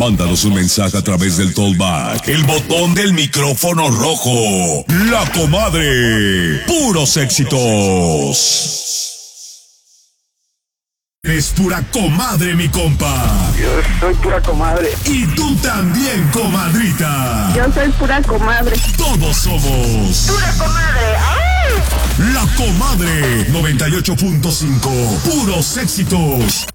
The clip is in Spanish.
Mándanos un mensaje a través del Tollback, el botón del micrófono rojo. La Comadre. Puros éxitos. Eres pura comadre, mi compa. Yo soy pura comadre. Y tú también, comadrita. Yo soy pura comadre. Todos somos Pura comadre. ¡Ay! La Comadre 98.5. Puros éxitos.